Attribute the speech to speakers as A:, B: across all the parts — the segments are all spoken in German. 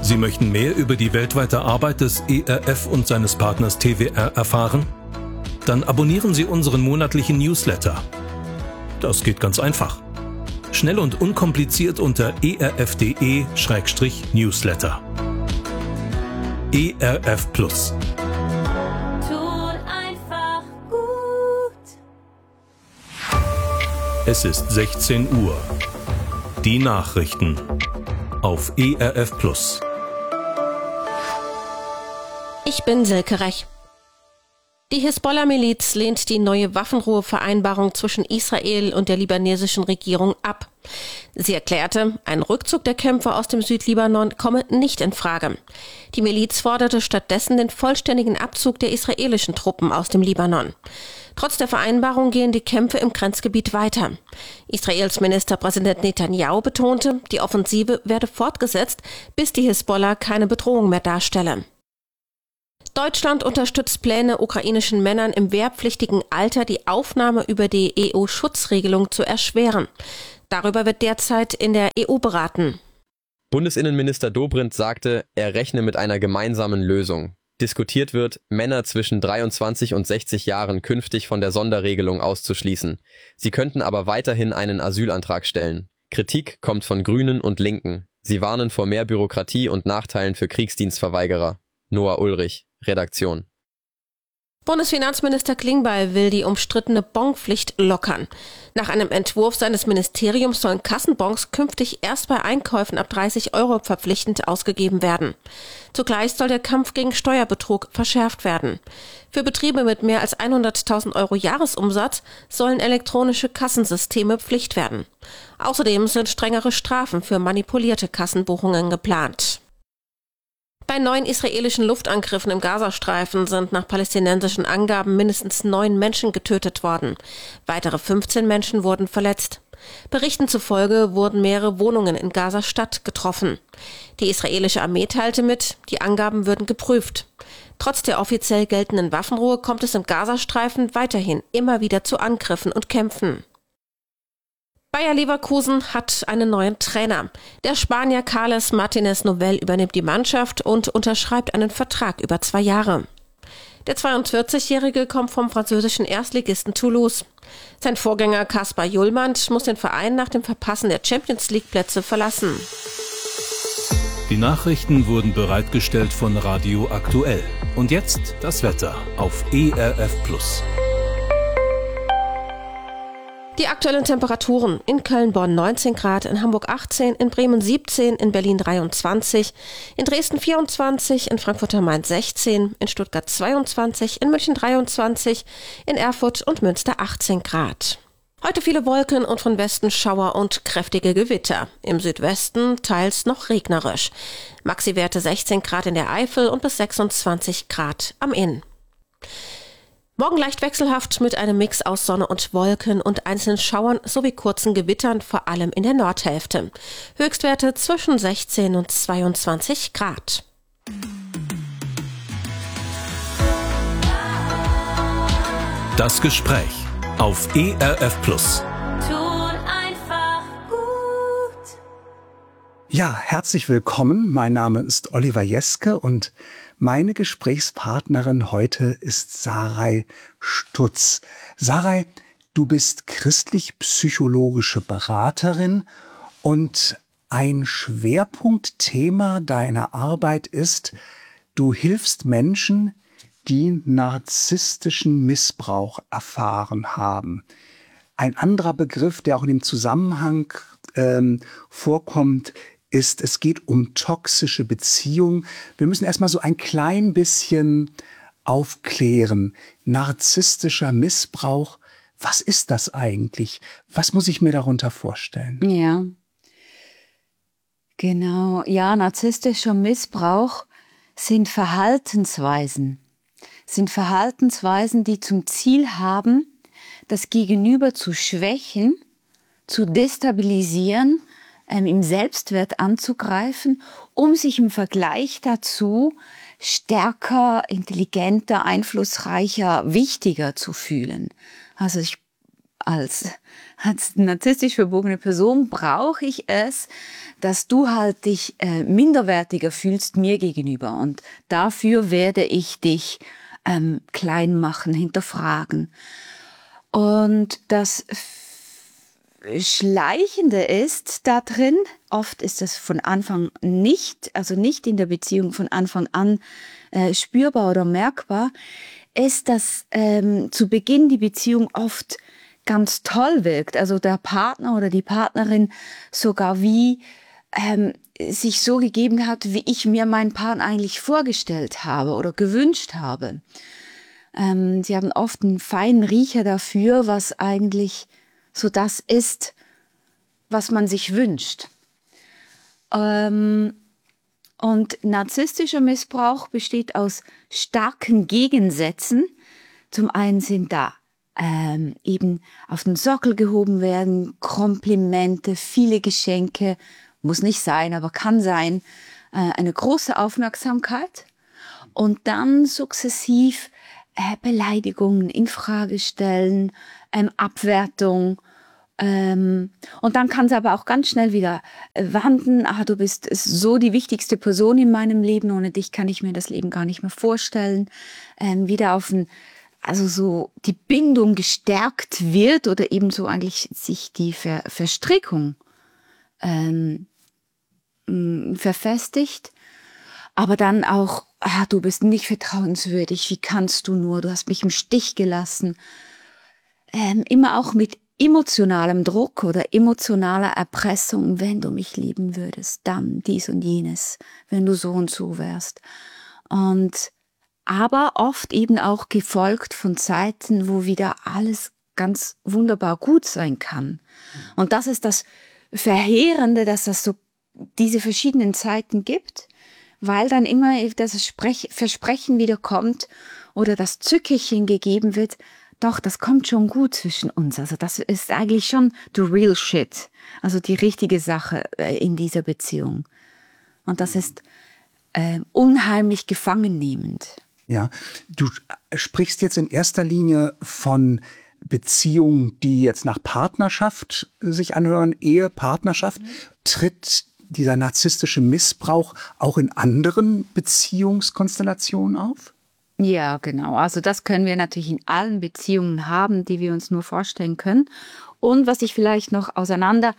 A: Sie möchten mehr über die weltweite Arbeit des ERF und seines Partners TWR erfahren? Dann abonnieren Sie unseren monatlichen Newsletter. Das geht ganz einfach. Schnell und unkompliziert unter erf.de/newsletter. ERF Plus.
B: Tut einfach gut.
A: Es ist 16 Uhr. Die Nachrichten auf ERF Plus.
C: Ich bin Silke Rech. Die Hisbollah-Miliz lehnt die neue Waffenruhevereinbarung zwischen Israel und der libanesischen Regierung ab. Sie erklärte, ein Rückzug der Kämpfer aus dem Südlibanon komme nicht in Frage. Die Miliz forderte stattdessen den vollständigen Abzug der israelischen Truppen aus dem Libanon. Trotz der Vereinbarung gehen die Kämpfe im Grenzgebiet weiter. Israels Ministerpräsident Netanyahu betonte, die Offensive werde fortgesetzt, bis die Hisbollah keine Bedrohung mehr darstelle. Deutschland unterstützt Pläne, ukrainischen Männern im wehrpflichtigen Alter die Aufnahme über die EU-Schutzregelung zu erschweren. Darüber wird derzeit in der EU beraten.
D: Bundesinnenminister Dobrindt sagte, er rechne mit einer gemeinsamen Lösung. Diskutiert wird, Männer zwischen 23 und 60 Jahren künftig von der Sonderregelung auszuschließen. Sie könnten aber weiterhin einen Asylantrag stellen. Kritik kommt von Grünen und Linken. Sie warnen vor mehr Bürokratie und Nachteilen für Kriegsdienstverweigerer. Noah Ulrich, Redaktion.
C: Bundesfinanzminister Klingbeil will die umstrittene Bonpflicht lockern. Nach einem Entwurf seines Ministeriums sollen Kassenbons künftig erst bei Einkäufen ab 30 € verpflichtend ausgegeben werden. Zugleich soll der Kampf gegen Steuerbetrug verschärft werden. Für Betriebe mit mehr als 100.000 € Jahresumsatz sollen elektronische Kassensysteme Pflicht werden. Außerdem sind strengere Strafen für manipulierte Kassenbuchungen geplant. Bei 9 israelischen Luftangriffen im Gazastreifen sind nach palästinensischen Angaben mindestens 9 Menschen getötet worden. Weitere 15 Menschen wurden verletzt. Berichten zufolge wurden mehrere Wohnungen in Gaza-Stadt getroffen. Die israelische Armee teilte mit, die Angaben würden geprüft. Trotz der offiziell geltenden Waffenruhe kommt es im Gazastreifen weiterhin immer wieder zu Angriffen und Kämpfen. Bayer Leverkusen hat einen neuen Trainer. Der Spanier Carles Martínez Novell übernimmt die Mannschaft und unterschreibt einen Vertrag über 2 Jahre. Der 42-Jährige kommt vom französischen Erstligisten Toulouse. Sein Vorgänger Kaspar Jullmann muss den Verein nach dem Verpassen der Champions-League-Plätze verlassen.
A: Die Nachrichten wurden bereitgestellt von Radio Aktuell. Und jetzt das Wetter auf ERF Plus.
C: Die aktuellen Temperaturen: in Köln-Bonn 19 Grad, in Hamburg 18, in Bremen 17, in Berlin 23, in Dresden 24, in Frankfurt am Main 16, in Stuttgart 22, in München 23, in Erfurt und Münster 18 Grad. Heute viele Wolken und von Westen Schauer und kräftige Gewitter. Im Südwesten teils noch regnerisch. Maxiwerte 16 Grad in der Eifel und bis 26 Grad am Inn. Morgen leicht wechselhaft mit einem Mix aus Sonne und Wolken und einzelnen Schauern sowie kurzen Gewittern, vor allem in der Nordhälfte. Höchstwerte zwischen 16 und 22 Grad.
A: Das Gespräch auf ERF Plus.
B: Tut einfach gut.
E: Ja, herzlich willkommen. Mein Name ist Oliver Jeske und meine Gesprächspartnerin heute ist Sarai Stutz. Sarai, du bist christlich-psychologische Beraterin und ein Schwerpunktthema deiner Arbeit ist, du hilfst Menschen, die narzisstischen Missbrauch erfahren haben. Ein anderer Begriff, der auch in dem Zusammenhang vorkommt, ist, es geht um toxische Beziehungen. Wir müssen erstmal so ein klein bisschen aufklären. Narzisstischer Missbrauch, was ist das eigentlich? Was muss ich mir darunter vorstellen?
F: Ja, genau. Ja, narzisstischer Missbrauch sind Verhaltensweisen. Die zum Ziel haben, das Gegenüber zu schwächen, zu destabilisieren, im Selbstwert anzugreifen, um sich im Vergleich dazu stärker, intelligenter, einflussreicher, wichtiger zu fühlen. Also als narzisstisch verbogene Person brauche ich es, dass du halt dich minderwertiger fühlst mir gegenüber. Und dafür werde ich dich klein machen, hinterfragen. Und das Schleichende ist da drin, oft ist es von Anfang nicht in der Beziehung von Anfang an spürbar oder merkbar, ist, dass zu Beginn die Beziehung oft ganz toll wirkt. Also der Partner oder die Partnerin sogar wie sich so gegeben hat, wie ich mir meinen Partner eigentlich vorgestellt habe oder gewünscht habe. Sie haben oft einen feinen Riecher dafür, was eigentlich so das ist, was man sich wünscht. Und narzisstischer Missbrauch besteht aus starken Gegensätzen. Zum einen sind da eben auf den Sockel gehoben werden, Komplimente, viele Geschenke, muss nicht sein, aber kann sein, eine große Aufmerksamkeit und dann sukzessiv Beleidigungen, Infrage stellen, Abwertung. Und dann kann es aber auch ganz schnell wieder wandern. Du bist so die wichtigste Person in meinem Leben. Ohne dich kann ich mir das Leben gar nicht mehr vorstellen. Wieder auf so die Bindung gestärkt wird oder eben so eigentlich sich die Verstrickung verfestigt. Aber dann auch, du bist nicht vertrauenswürdig, wie kannst du nur, du hast mich im Stich gelassen. Immer auch mit emotionalem Druck oder emotionaler Erpressung, wenn du mich lieben würdest, dann dies und jenes, wenn du so und so wärst. Aber oft eben auch gefolgt von Zeiten, wo wieder alles ganz wunderbar gut sein kann. Und das ist das Verheerende, dass das so diese verschiedenen Zeiten gibt, weil dann immer das Versprechen wieder kommt oder das Zückerchen gegeben wird, doch, das kommt schon gut zwischen uns. Also das ist eigentlich schon the real shit, also die richtige Sache in dieser Beziehung. Und das ist unheimlich gefangennehmend.
E: Ja, du sprichst jetzt in erster Linie von Beziehungen, die jetzt nach Partnerschaft sich anhören, Ehe, Partnerschaft. Tritt dieser narzisstische Missbrauch auch in anderen Beziehungskonstellationen auf?
F: Ja, genau. Also das können wir natürlich in allen Beziehungen haben, die wir uns nur vorstellen können. Und was ich vielleicht noch auseinander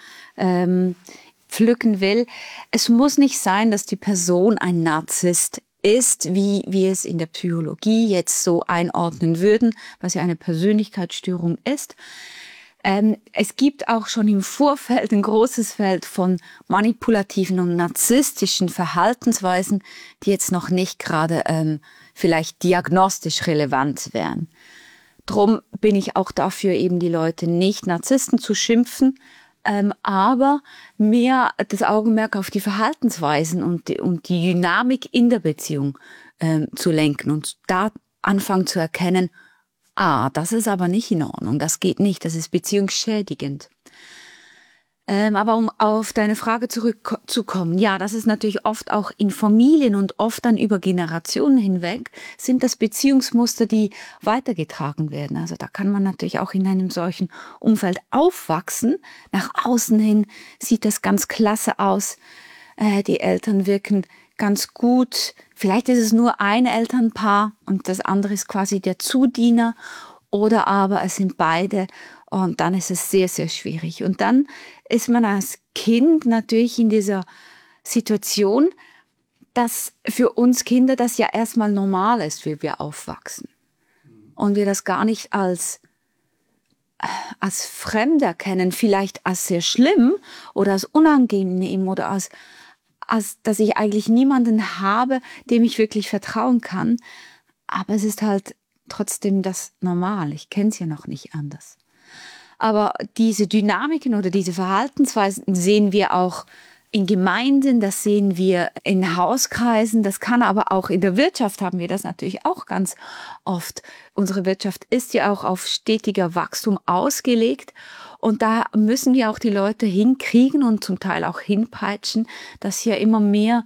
F: pflücken will, es muss nicht sein, dass die Person ein Narzisst ist, wie wir es in der Psychologie jetzt so einordnen würden, was ja eine Persönlichkeitsstörung ist. Es gibt auch schon im Vorfeld ein großes Feld von manipulativen und narzisstischen Verhaltensweisen, die jetzt noch nicht gerade vielleicht diagnostisch relevant wären. Drum bin ich auch dafür, eben die Leute nicht Narzissten zu schimpfen, aber mehr das Augenmerk auf die Verhaltensweisen und die Dynamik in der Beziehung zu lenken und da anfangen zu erkennen, das ist aber nicht in Ordnung, das geht nicht, das ist beziehungsschädigend. Aber um auf deine Frage zurückzukommen, ja, das ist natürlich oft auch in Familien und oft dann über Generationen hinweg, sind das Beziehungsmuster, die weitergetragen werden. Also da kann man natürlich auch in einem solchen Umfeld aufwachsen. Nach außen hin sieht das ganz klasse aus. Die Eltern wirken ganz gut. Vielleicht ist es nur ein Elternpaar und das andere ist quasi der Zudiener oder aber es sind beide und dann ist es sehr, sehr schwierig. Und dann ist man als Kind natürlich in dieser Situation, dass für uns Kinder das ja erstmal normal ist, wie wir aufwachsen. Und wir das gar nicht als fremd erkennen, vielleicht als sehr schlimm oder als unangenehm oder als dass ich eigentlich niemanden habe, dem ich wirklich vertrauen kann. Aber es ist halt trotzdem das Normal. Ich kenne es ja noch nicht anders. Aber diese Dynamiken oder diese Verhaltensweisen sehen wir auch in Gemeinden, das sehen wir in Hauskreisen, das kann aber auch in der Wirtschaft haben wir das natürlich auch ganz oft. Unsere Wirtschaft ist ja auch auf stetiger Wachstum ausgelegt und da müssen wir auch die Leute hinkriegen und zum Teil auch hinpeitschen, dass sie ja immer mehr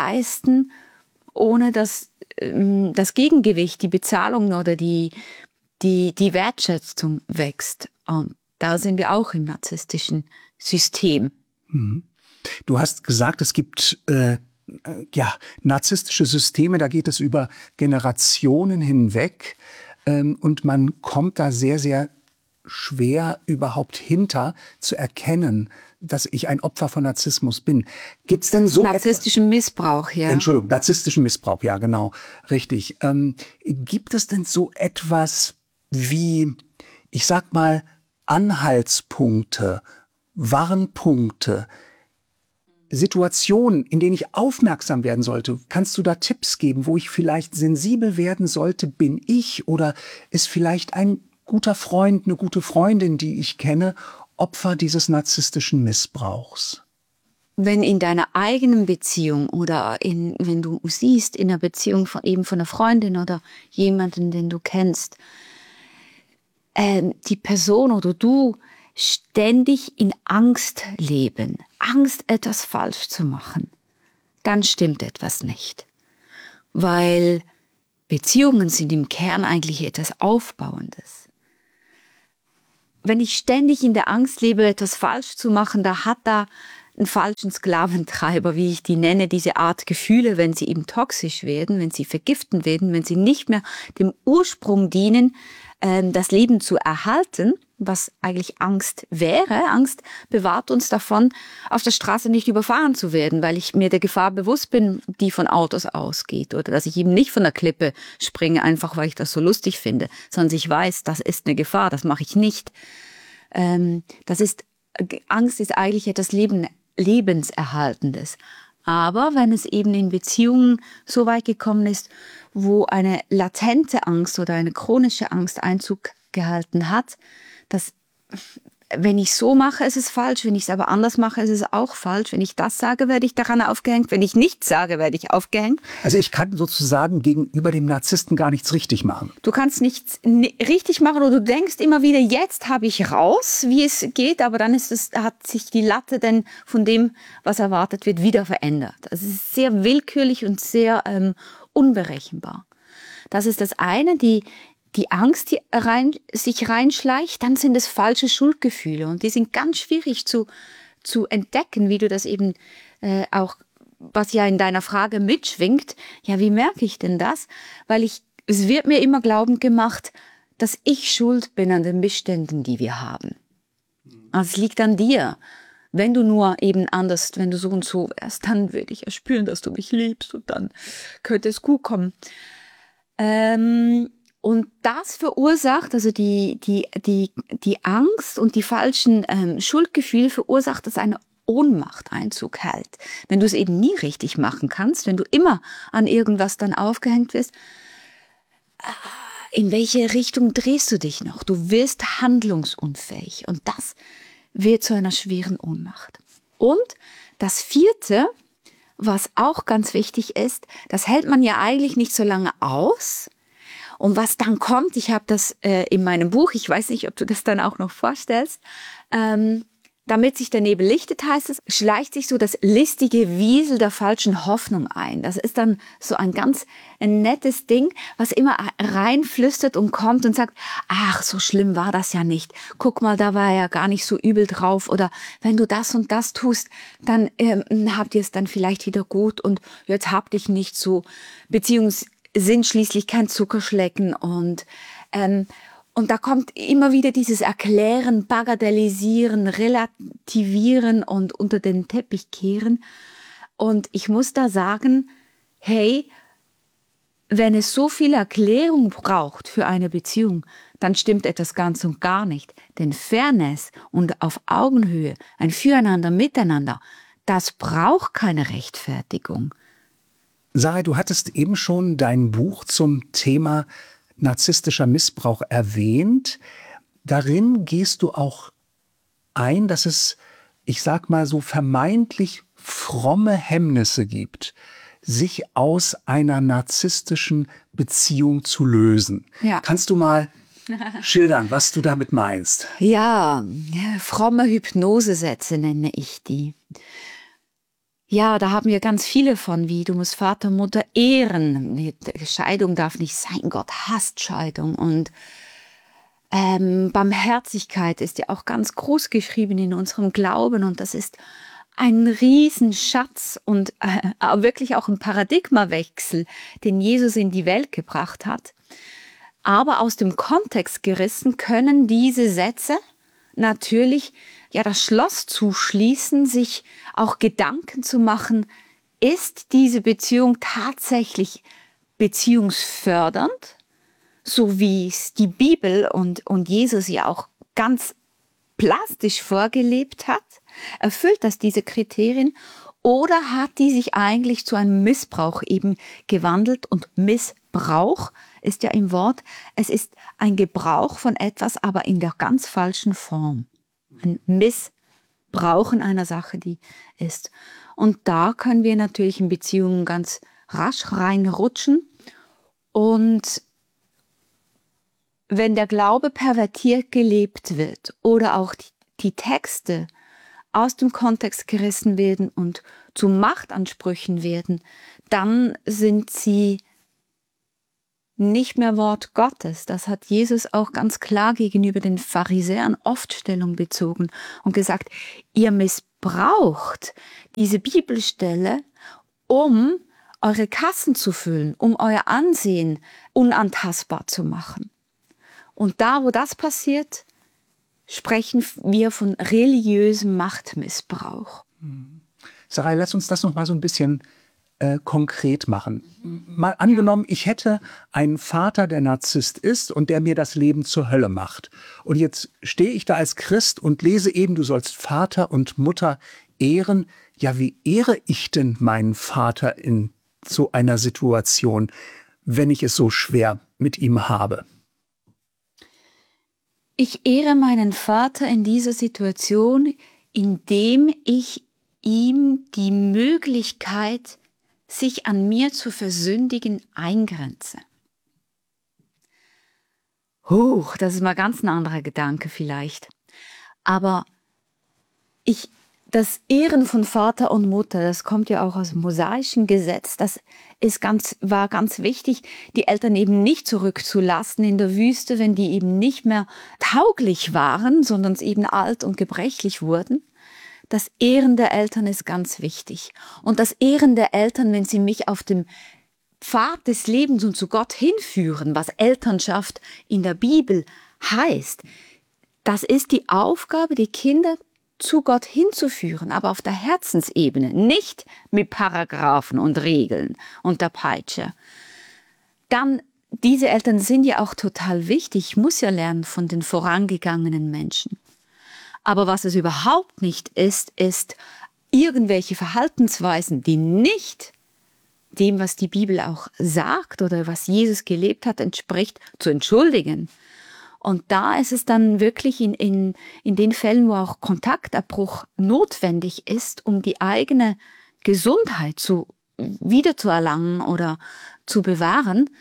F: leisten, ohne dass das Gegengewicht, die Bezahlung oder die die Wertschätzung wächst. Und da sind wir auch im narzisstischen System.
E: Du hast gesagt, es gibt narzisstische Systeme, da geht es über Generationen hinweg und man kommt da sehr, sehr schwer überhaupt hinter zu erkennen, dass ich ein Opfer von Narzissmus bin. Gibt's denn so
F: Narzisstischen Missbrauch, ja.
E: Entschuldigung, narzisstischen Missbrauch, ja genau, richtig. Gibt es denn so etwas wie, ich sag mal, Anhaltspunkte, Warnpunkte, Situationen, in denen ich aufmerksam werden sollte? Kannst du da Tipps geben, wo ich vielleicht sensibel werden sollte? Bin ich oder ist vielleicht ein guter Freund, eine gute Freundin, die ich kenne, Opfer dieses narzisstischen Missbrauchs?
F: Wenn in deiner eigenen Beziehung oder wenn du siehst, in einer Beziehung von einer Freundin oder jemanden, den du kennst, die Person oder du ständig in Angst leben, Angst, etwas falsch zu machen, dann stimmt etwas nicht. Weil Beziehungen sind im Kern eigentlich etwas Aufbauendes. Wenn ich ständig in der Angst lebe, etwas falsch zu machen, da hat da einen falschen Sklaventreiber, wie ich die nenne, diese Art Gefühle, wenn sie eben toxisch werden, wenn sie vergiften werden, wenn sie nicht mehr dem Ursprung dienen, das Leben zu erhalten, was eigentlich Angst wäre. Angst bewahrt uns davon, auf der Straße nicht überfahren zu werden, weil ich mir der Gefahr bewusst bin, die von Autos ausgeht. Oder dass ich eben nicht von der Klippe springe, einfach weil ich das so lustig finde, sondern ich weiß, das ist eine Gefahr, das mache ich nicht. Angst ist eigentlich etwas Lebenserhaltendes. Aber wenn es eben in Beziehungen so weit gekommen ist, wo eine latente Angst oder eine chronische Angst Einzug gehalten hat, dass wenn ich so mache, ist es falsch, wenn ich es aber anders mache, ist es auch falsch. Wenn ich das sage, werde ich daran aufgehängt. Wenn ich nichts sage, werde ich aufgehängt.
E: Also ich kann sozusagen gegenüber dem Narzissten gar nichts richtig machen.
F: Du kannst nichts richtig machen oder du denkst immer wieder, jetzt habe ich raus, wie es geht, aber dann hat sich die Latte denn von dem, was erwartet wird, wieder verändert. Also es ist sehr willkürlich und sehr unberechenbar. Das ist das eine, die Angst, die sich reinschleicht, dann sind es falsche Schuldgefühle und die sind ganz schwierig zu entdecken, wie du das eben auch, was ja in deiner Frage mitschwingt. Ja, wie merke ich denn das? Weil es wird mir immer glaubend gemacht, dass ich schuld bin an den Missständen, die wir haben. Also es liegt an dir. Wenn du nur eben anders, wenn du so und so wärst, dann würde ich ja spüren, dass du mich liebst und dann könnte es gut kommen. Und das verursacht, also die Angst und die falschen Schuldgefühle verursacht, dass eine Ohnmacht Einzug hält. Wenn du es eben nie richtig machen kannst, wenn du immer an irgendwas dann aufgehängt wirst, in welche Richtung drehst du dich noch? Du wirst handlungsunfähig und das wird zu einer schweren Ohnmacht. Und das vierte, was auch ganz wichtig ist, das hält man ja eigentlich nicht so lange aus. Und was dann kommt, ich habe das in meinem Buch, ich weiß nicht, ob du das dann auch noch vorstellst, damit sich der Nebel lichtet, heißt es, schleicht sich so das listige Wiesel der falschen Hoffnung ein. Das ist dann so ein nettes Ding, was immer reinflüstert und kommt und sagt, ach, so schlimm war das ja nicht. Guck mal, da war er ja gar nicht so übel drauf. Oder wenn du das und das tust, dann habt ihr es dann vielleicht wieder gut und jetzt habt dich nicht so, beziehungsweise sind schließlich kein Zuckerschlecken und da kommt immer wieder dieses Erklären, Bagatellisieren, Relativieren und unter den Teppich kehren. Und ich muss da sagen, hey, wenn es so viel Erklärung braucht für eine Beziehung, dann stimmt etwas ganz und gar nicht. Denn Fairness und auf Augenhöhe, ein Füreinander, Miteinander, das braucht keine Rechtfertigung.
E: Sarah, du hattest eben schon dein Buch zum Thema narzisstischer Missbrauch erwähnt. Darin gehst du auch ein, dass es, ich sag mal so, vermeintlich fromme Hemmnisse gibt, sich aus einer narzisstischen Beziehung zu lösen.
F: Ja.
E: Kannst du mal schildern, was du damit meinst?
F: Ja, fromme Hypnosesätze nenne ich die. Ja, da haben wir ganz viele von, wie du musst Vater, Mutter ehren. Scheidung darf nicht sein, Gott hasst Scheidung. Und Barmherzigkeit ist ja auch ganz groß geschrieben in unserem Glauben und das ist ein Riesenschatz und wirklich auch ein Paradigmawechsel, den Jesus in die Welt gebracht hat. Aber aus dem Kontext gerissen können diese Sätze natürlich ja das Schloss zuschließen, sich auch Gedanken zu machen, ist diese Beziehung tatsächlich beziehungsfördernd, so wie es die Bibel und Jesus ja auch ganz plastisch vorgelebt hat? Erfüllt das diese Kriterien? Oder hat die sich eigentlich zu einem Missbrauch eben gewandelt? Und Missbrauch ist ja im Wort, es ist ein Gebrauch von etwas, aber in der ganz falschen Form. Ein Missbrauchen einer Sache, die ist. Und da können wir natürlich in Beziehungen ganz rasch reinrutschen. Und wenn der Glaube pervertiert gelebt wird oder auch die Texte aus dem Kontext gerissen werden und zu Machtansprüchen werden, dann sind sie nicht mehr Wort Gottes. Das hat Jesus auch ganz klar gegenüber den Pharisäern oft Stellung bezogen und gesagt, ihr missbraucht diese Bibelstelle, um eure Kassen zu füllen, um euer Ansehen unantastbar zu machen. Und da, wo das passiert, sprechen wir von religiösem Machtmissbrauch.
E: Sarai, lass uns das noch mal so ein bisschen konkret machen. Mal angenommen, ich hätte einen Vater, der Narzisst ist und der mir das Leben zur Hölle macht. Und jetzt stehe ich da als Christ und lese eben, du sollst Vater und Mutter ehren. Ja, wie ehre ich denn meinen Vater in so einer Situation, wenn ich es so schwer mit ihm habe?
F: Ich ehre meinen Vater in dieser Situation, indem ich ihm die Möglichkeit, sich an mir zu versündigen, eingrenze. Das ist mal ganz ein anderer Gedanke vielleicht. Aber das Ehren von Vater und Mutter, das kommt ja auch aus dem mosaischen Gesetz, das war ganz wichtig, die Eltern eben nicht zurückzulassen in der Wüste, wenn die eben nicht mehr tauglich waren, sondern eben alt und gebrechlich wurden. Das Ehren der Eltern ist ganz wichtig. Und das Ehren der Eltern, wenn sie mich auf dem Pfad des Lebens und zu Gott hinführen, was Elternschaft in der Bibel heißt, das ist die Aufgabe, die Kinder zu Gott hinzuführen, aber auf der Herzensebene, nicht mit Paragraphen und Regeln und der Peitsche. Dann, diese Eltern sind ja auch total wichtig. Ich muss ja lernen von den vorangegangenen Menschen. Aber was es überhaupt nicht ist irgendwelche Verhaltensweisen, die nicht dem, was die Bibel auch sagt oder was Jesus gelebt hat, entspricht, zu entschuldigen. Und da ist es dann wirklich in den Fällen, wo auch Kontaktabbruch notwendig ist, um die eigene Gesundheit wiederzuerlangen oder zu bewahren,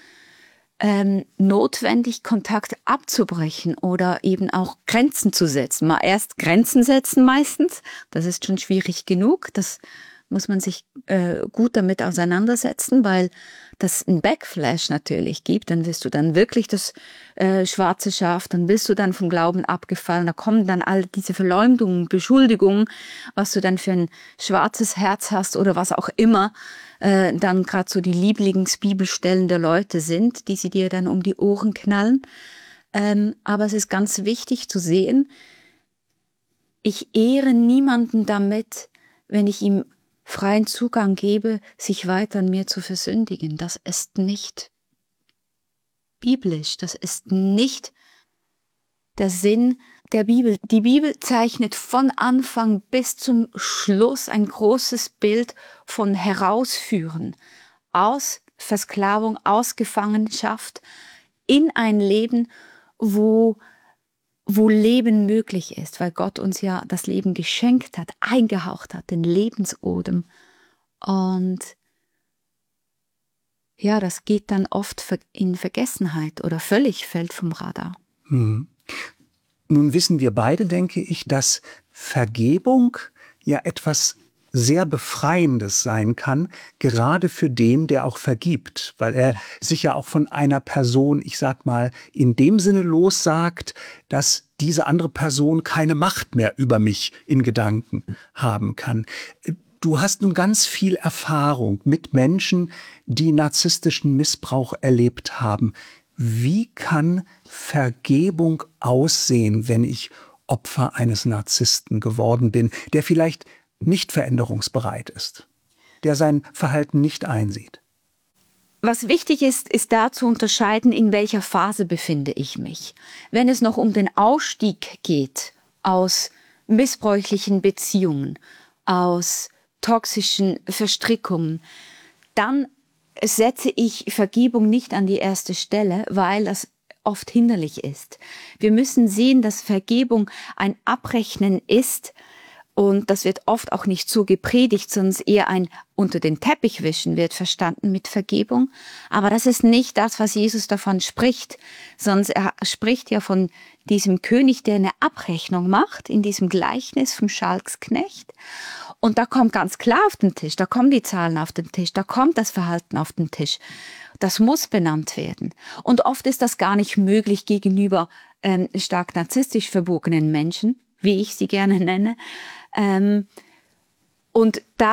F: notwendig, Kontakt abzubrechen oder eben auch Grenzen zu setzen. Mal erst Grenzen setzen meistens, das ist schon schwierig genug, das muss man sich gut damit auseinandersetzen, weil das einen Backflash natürlich gibt, dann wirst du dann wirklich das schwarze Schaf, dann bist du dann vom Glauben abgefallen, da kommen dann all diese Verleumdungen, Beschuldigungen, was du dann für ein schwarzes Herz hast oder was auch immer, dann gerade so die Lieblingsbibelstellen der Leute sind, die sie dir dann um die Ohren knallen. Aber es ist ganz wichtig zu sehen, ich ehre niemanden damit, wenn ich ihm freien Zugang gebe, sich weiter an mir zu versündigen. Das ist nicht biblisch, das ist nicht der Sinn der Bibel. Die Bibel zeichnet von Anfang bis zum Schluss ein großes Bild von Herausführen aus Versklavung, aus Gefangenschaft in ein Leben, wo Leben möglich ist, weil Gott uns ja das Leben geschenkt hat, eingehaucht hat, den Lebensodem. Und ja, das geht dann oft in Vergessenheit oder völlig fällt vom Radar.
E: Nun wissen wir beide, denke ich, dass Vergebung ja etwas sehr Befreiendes sein kann, gerade für den, der auch vergibt, weil er sich ja auch von einer Person, ich sag mal, in dem Sinne lossagt, dass diese andere Person keine Macht mehr über mich in Gedanken haben kann. Du hast nun ganz viel Erfahrung mit Menschen, die narzisstischen Missbrauch erlebt haben. Wie kann Vergebung aussehen, wenn ich Opfer eines Narzissten geworden bin, der vielleicht nicht veränderungsbereit ist, der sein Verhalten nicht einsieht?
F: Was wichtig ist, ist da zu unterscheiden, in welcher Phase befinde ich mich. Wenn es noch um den Ausstieg geht aus missbräuchlichen Beziehungen, aus toxischen Verstrickungen, dann setze ich Vergebung nicht an die erste Stelle, weil das oft hinderlich ist. Wir müssen sehen, dass Vergebung ein Abrechnen ist, und das wird oft auch nicht so gepredigt, sondern eher ein unter den Teppich wischen wird verstanden mit Vergebung. Aber das ist nicht das, was Jesus davon spricht, sondern er spricht ja von diesem König, der eine Abrechnung macht, in diesem Gleichnis vom Schalksknecht. Und da kommt ganz klar auf den Tisch, da kommen die Zahlen auf den Tisch, da kommt das Verhalten auf den Tisch. Das muss benannt werden. Und oft ist das gar nicht möglich gegenüber stark narzisstisch verbogenen Menschen, wie ich sie gerne nenne. Und da